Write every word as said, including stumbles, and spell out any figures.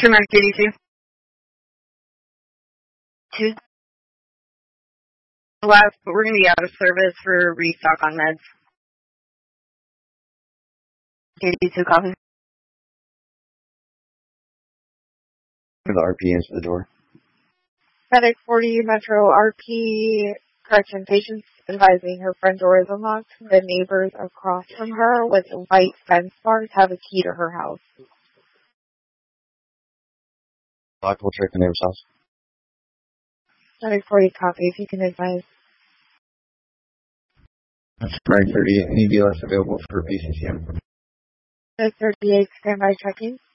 What's your medic eighty-two? Two. Last, but we're going to be out of service for restock on meds. eighty-two copy. The R P answer the door. Medic forty Metro R P, correction, patients advising her front door is unlocked. The neighbors across from her with white fence bars have a key to her house. Lock will check the neighbor's house. Medic forty copy, if you can advise. That's Medic thirty-eight. Any D L S available for P C C M? Medic thirty-eight, standby checking.